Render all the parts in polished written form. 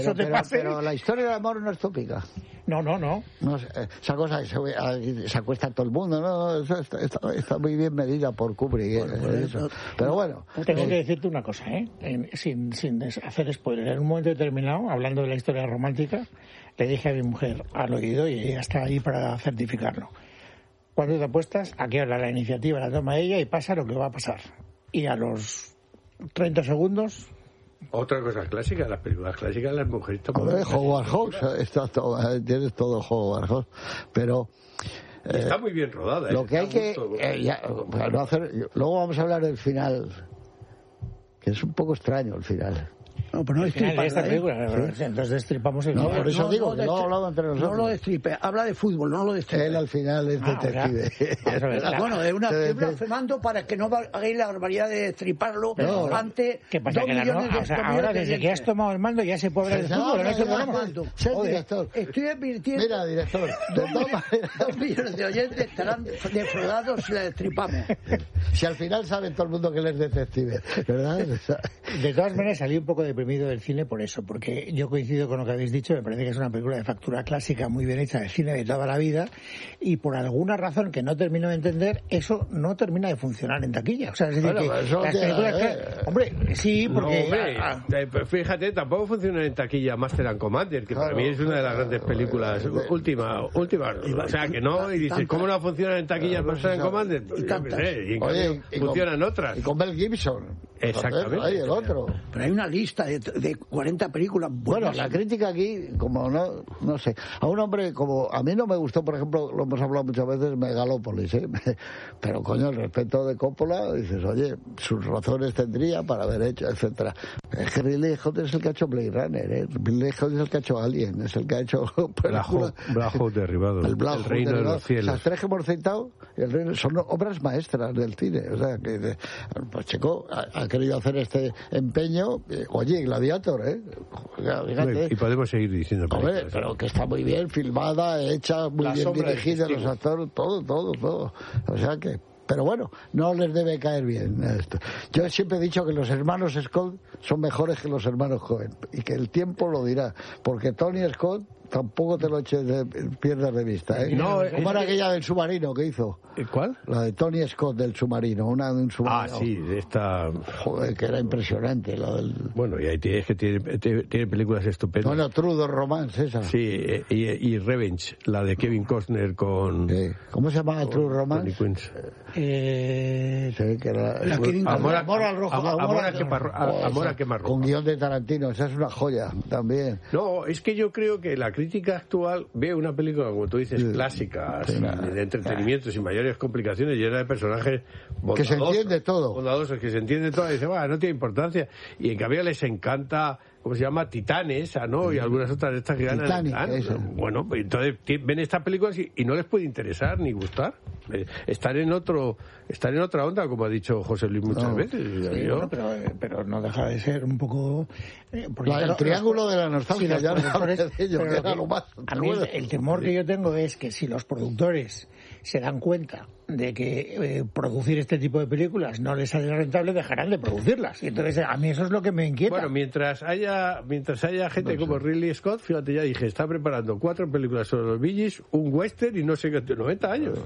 eso te pase. Pero la historia del amor no es tópica. No. Esa cosa que se acuesta todo el mundo, ¿no? Eso está muy bien medida por Kubrick. Eso. Pero bueno. Tengo que decirte una cosa, sin hacer spoiler. En un momento determinado, hablando de la historia romántica, le dije a mi mujer al oído, y ella está ahí para certificarlo: cuando te apuestas, a qué hora la iniciativa la toma ella y pasa lo que va a pasar. Y a los 30 segundos... Otra cosa clásica, las películas clásicas, las mujeres toman... Howard Hawks, tienes todo Howard Hawks, pero... está muy bien rodada. Lo que hay que... luego vamos a hablar del final, que es un poco extraño el final. No, pero no destripa esta película, ¿sí? Entonces destripamos el final. Por eso digo que no hablamos entre nosotros. No lo destripe, habla de fútbol, no lo destripe. Él al final es detective. Bueno, es una película Fernando para que no hagáis la barbaridad de destriparlo ante ¿qué pasa? 2 millones de ahora desde que has tomado el mando ya se puede hablar de fútbol, no se podemos. Ser director. Estoy advirtiendo. Mira, director. 2 millones de oyentes estarán defraudados si la destripamos. Si al final sabe todo el mundo que él es detective, ¿verdad? De todas maneras, salí un poco deprimido del cine por eso, porque yo coincido con lo que habéis dicho. Me parece que es una película de factura clásica muy bien hecha, de cine de toda la vida, y por alguna razón que no termino de entender, eso no termina de funcionar en taquilla. O sea, es decir, que las películas hombre, sí, porque... Fíjate, tampoco funciona en taquilla Master and Commander, que para mí es una de las grandes películas última. O sea, que no, y dices, ¿cómo no funciona en taquilla Master and Commander? Pues yo qué sé, y en cambio funcionan otras. Y con Mel Gibson. Exactamente. Ahí el otro. Pero hay una lista de 40 películas buenas. Bueno, la crítica aquí, como no sé, a un hombre como... A mí no me gustó, por ejemplo, lo hemos hablado muchas veces, Megalópolis, pero coño, el respeto de Coppola, dices, oye, sus razones tendría para haber hecho, etcétera. Es que Ridley Scott es el que ha hecho Blade Runner, Ridley Scott es el que ha hecho Alien, es el que ha hecho... Black Hawk derribado, el Reino de los Cielos. Las tres que hemos citado son obras maestras del cine, o sea, que pues Checo ha querido hacer este empeño, oye, Gladiator, fíjate. Y podemos seguir diciendo películas, pero que está muy bien filmada, hecha, muy bien dirigida, los actores, todo. O sea que... Pero bueno, no les debe caer bien esto. Yo siempre he dicho que los hermanos Scott son mejores que los hermanos Coen, y que el tiempo lo dirá, porque Tony Scott tampoco te lo pierdas de vista, No, como era aquella del submarino que hizo. ¿Cuál? La de Tony Scott del submarino, una de un submarino. Ah, sí, de esta... Joder, que era impresionante. Bueno, y ahí es que tiene películas estupendas. Bueno, True Romance, esa. Sí, y Revenge, la de Kevin Costner con... Sí. ¿Cómo se llama True Romance? Tony Quinn. Sí, que era... Amor al rojo. Amor a quemarropa. Con guión de Tarantino, esa es una joya también. No, es que yo creo que la crítica actual ve una película, como tú dices, clásica, de entretenimiento, sin mayores complicaciones, llena de personajes bondadosos, que se entiende todo. Bondadosos, que se entiende todo, y dice, no tiene importancia. Y en cambio les encanta, ¿cómo se llama? Titanes, ¿no? Y algunas otras de estas que ganan. Bueno, pues entonces ven estas películas y no les puede interesar ni gustar. Están en otra onda, como ha dicho José Luis muchas veces. Sí, pero no deja de ser un poco... el triángulo de la nostalgia, ya de ello, que era lo más... A mí el temor que yo tengo es que si los productores se dan cuenta de que producir este tipo de películas no les sale rentable, dejarán de producirlas. Y entonces a mí eso es lo que me inquieta. Bueno, mientras haya gente como Ridley Scott, fíjate, ya dije, está preparando 4 películas sobre los Bee Gees, un western y no sé qué, 90 años,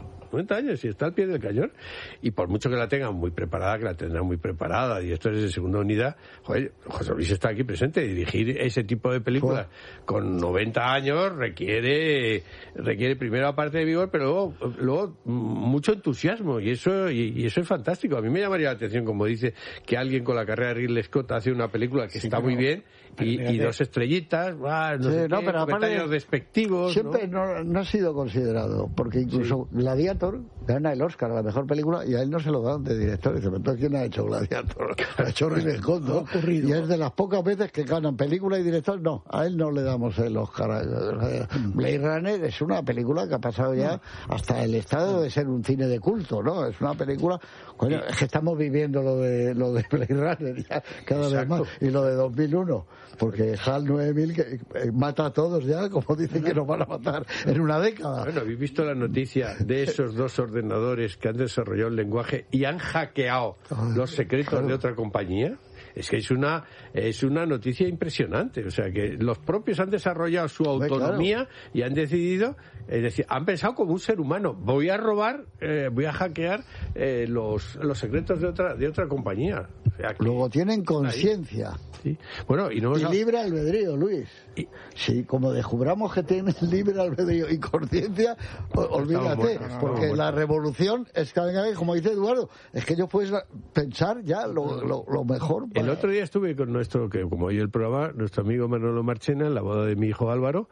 y está al pie del cañón. Y por mucho que la tengan muy preparada, que la tendrán muy preparada, y esto es de segunda unidad, joder, José Luis está aquí presente, y dirigir ese tipo de películas con 90 años requiere primero aparte de vigor, pero luego mucho entusiasmo, y eso es fantástico. A mí me llamaría la atención, como dice, que alguien con la carrera de Ridley Scott hace una película que está muy bien y 2 estrellitas, pero comentarios despectivos. Siempre no ha sido considerado, porque incluso Gladiator gana el Oscar a la mejor película y a él no se lo dan de director. Dice, ¿pero quién ha hecho Gladiator? Ha hecho Ridley Scott, ¿no? Y es de las pocas veces que ganan película y director, no, a él no le damos el Oscar. Blade Runner es una película que ha pasado ya hasta el estado de ser un cine de culto, ¿no? Es una película, coño, es que estamos viviendo lo de Blade Runner ya cada vez más, y lo de 2001, porque HAL 9000 que mata a todos ya, como dicen que nos van a matar en una década. Bueno, ¿habéis visto la noticia de esos 2 ordenadores que han desarrollado el lenguaje y han hackeado los secretos de otra compañía? es que es una noticia impresionante. O sea, que los propios han desarrollado su autonomía y han decidido, es decir, han pensado como un ser humano. Voy a robar, voy a hackear los secretos de otra compañía. O sea, luego tienen conciencia. Sí. Bueno, y libre albedrío, Luis. Sí, como descubramos que tienen libre albedrío y conciencia, olvídate, porque la revolución es que, como dice Eduardo, es que ellos pueden pensar ya lo mejor. El otro día estuve con que como oye el programa, nuestro amigo Manolo Marchena en la boda de mi hijo Álvaro,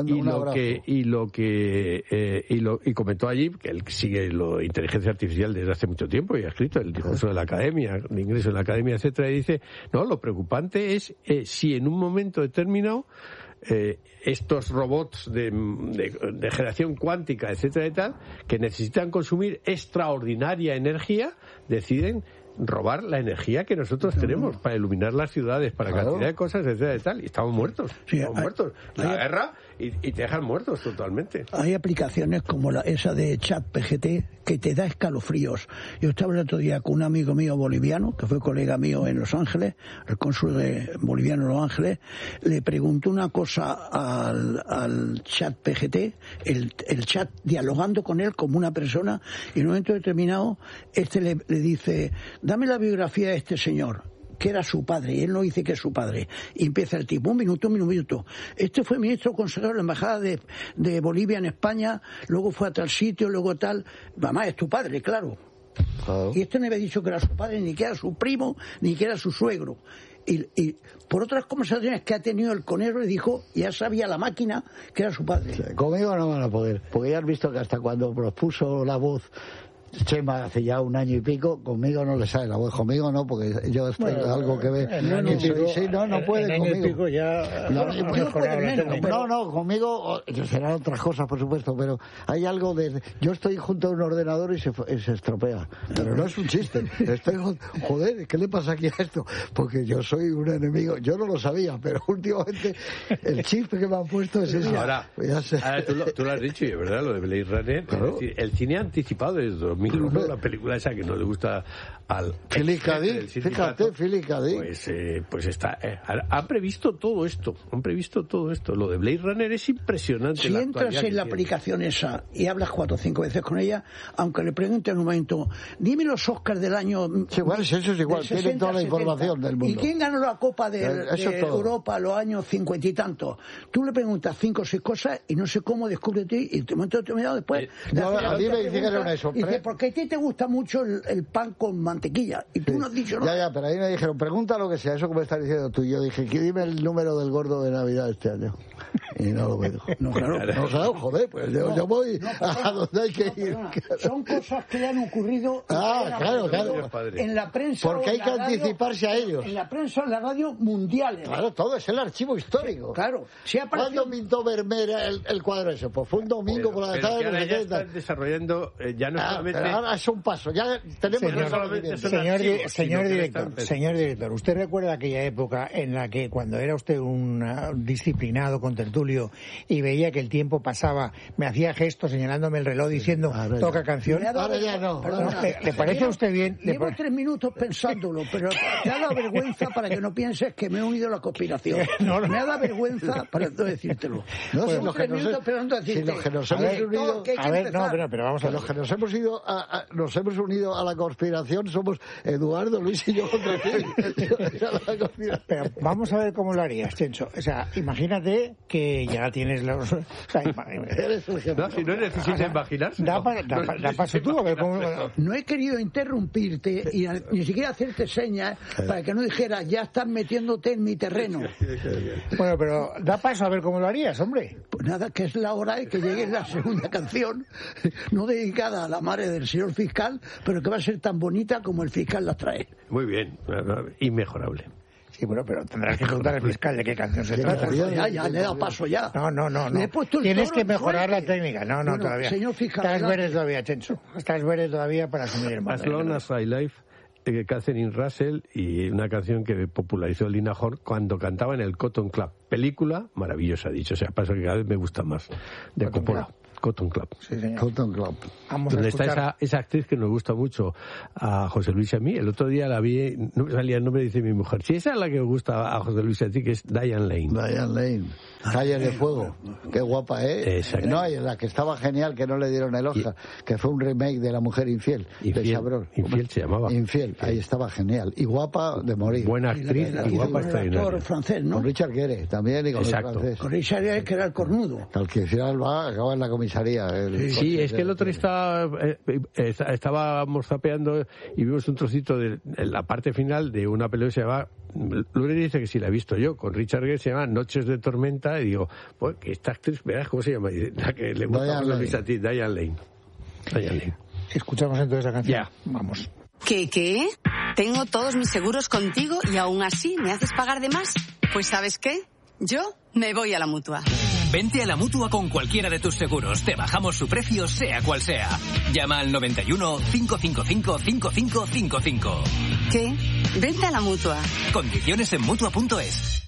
y comentó allí que él sigue la inteligencia artificial desde hace mucho tiempo y ha escrito el discurso de la academia, de ingreso en la academia, etcétera, y dice, no, lo preocupante es si en un momento determinado estos robots de generación cuántica, etcétera y tal, que necesitan consumir extraordinaria energía, deciden robar la energía que nosotros tenemos para iluminar las ciudades, para cantidad de cosas, etcétera y tal, y estamos muertos. Muertos. La guerra y te dejan muertos totalmente. Hay aplicaciones como esa de ChatGPT que te da escalofríos. Yo estaba el otro día con un amigo mío boliviano, que fue colega mío en Los Ángeles, el cónsul boliviano en Los Ángeles, le preguntó una cosa al ChatGPT, el chat dialogando con él como una persona, y en un momento determinado le dice, dame la biografía de este señor, que era su padre, y él no dice que es su padre. Y empieza el tipo, un minuto. Este fue ministro consejero de la embajada de Bolivia en España, luego fue a tal sitio, luego tal. Mamá, es tu padre, claro. Y este no había dicho que era su padre, ni que era su primo, ni que era su suegro. Y por otras conversaciones que ha tenido el conero, le dijo, ya sabía la máquina que era su padre. Sí, conmigo no van a poder, porque ya has visto que hasta cuando nos puso la voz Chema hace ya 1 año y pico, conmigo no le sale la voz, conmigo no, porque yo tengo algo que ver. No puede conmigo. No, conmigo serán otras cosas, por supuesto, pero hay algo de... Yo estoy junto a un ordenador y se estropea, pero no es un chiste. Joder, ¿qué le pasa aquí a esto? Porque yo soy un enemigo, yo no lo sabía, pero últimamente el chip que me han puesto es ese. Ahora tú lo has dicho, y es verdad, lo de Blade Runner, claro. Es decir, el cine anticipado desde 2001, la película esa que no le gusta al Philip K. Dick, fíjate, Philip K. Dick. Pues está, han previsto todo esto, lo de Blade Runner es impresionante. Si entras en la aplicación esa y hablas 4 o 5 veces con ella, aunque le pregunten en un momento, dime los Oscars del año... Sí, igual, eso es igual, tienen toda la información del mundo. ¿Y quién ganó la Copa de Europa los años 50 y tantos? Tú le preguntas 5 o 6 cosas y no sé cómo descubre ti, y de momento determinado después... a mí me dice que era una sorpresa. Porque a ti te gusta mucho el pan con mantequilla y tú no has dicho nada. Ya, pero ahí me dijeron, pregunta lo que sea, eso que me estás diciendo tú. Y yo dije, dime el número del gordo de Navidad este año. Y no lo me dijo. No, claro. No, joder, pues yo voy a donde hay que ir. Son cosas que le han ocurrido claro. En la prensa. Porque hay que anticiparse a ellos. En la prensa, en la radio mundiales. Claro, todo es el archivo histórico. Claro. ¿Cuándo pintó Vermeer el cuadro ese? Pues fue un domingo por la tarde. Ahora ya están desarrollando, ya no solamente... Pero ahora es un paso, ya tenemos... Señor director, ¿usted recuerda aquella época en la que cuando era usted un disciplinado contertulio y veía que el tiempo pasaba, me hacía gestos señalándome el reloj diciendo, toca canción? Ahora ya no. ¿Le parece a usted bien? Llevo 3 minutos pensándolo, pero me da vergüenza para que no pienses que me he unido a la conspiración. Me da vergüenza para no decírtelo. No, si los que nos hemos unido... pero vamos a ver. Los que nos hemos unido a la conspiración somos Eduardo, Luis y yo contra ti. Pero vamos a ver cómo lo harías, Chencho. O sea, imagínate que ya tienes los... si no necesitas imaginarse. Da paso tú, a ver cómo... No he querido interrumpirte y ni siquiera hacerte señas para que no dijeras, ya estás metiéndote en mi terreno. Bueno, pero da paso a ver cómo lo harías, hombre. Pues nada, que es la hora de que llegue la segunda canción, no dedicada a la madre del señor fiscal, pero que va a ser tan bonita como el fiscal la trae. Muy bien, inmejorable. Sí, bueno, pero tendrás que preguntar al fiscal de qué canción se trata. Ya, le he dado paso ya. No. Tienes que mejorar la técnica. No, todavía. Señor fiscal, estás verde todavía, Chencho. Estás verde todavía para asumir el mando. As Long as I Live, Catherine Russell, y una canción que popularizó Lina Horne cuando cantaba en el Cotton Club. Película maravillosa, dicho sea, paso que cada vez me gusta más, de Coppola. Cotton Club. Sí, señor. Cotton Club. Vamos Donde a escuchar. está esa actriz que nos gusta mucho a José Luis y a mí. El otro día la vi, no me salía el nombre, dice mi mujer. Sí, esa es la que gusta a José Luis y a ti, que es Diane Lane. Diane Lane. Calles de Fuego. Qué guapa, ¿eh? Exacto. No, y la que estaba genial, que no le dieron el Oscar, que fue un remake de La Mujer Infiel, de Chabrol. Infiel se llamaba. Infiel, ahí estaba genial. Y guapa de morir. Buena actriz y guapa extraordinaria. Actor francés, ¿no? Con Richard Gere también y con el francés. Con Richard Gere, que era el cornudo. Al que hiciera acaba en la comisaría. Sí, es que el otro estábamos zapeando y vimos un trocito de la parte final de una película que se llama, Lourdes dice que sí la he visto yo, con Richard Gere, se llama Noches de Tormenta, y digo, pues que esta actriz, verás cómo se llama, y la que le gusta a Luis a ti, Diane Lane. Diane Lane. Escuchamos entonces la canción. Ya. Vamos. ¿Qué? Tengo todos mis seguros contigo y aún así me haces pagar de más. Pues ¿sabes qué? Yo me voy a la Mutua. Vente a la Mutua con cualquiera de tus seguros. Te bajamos su precio, sea cual sea. Llama al 91 555 5555. ¿Qué? Vente a la Mutua. Condiciones en Mutua.es.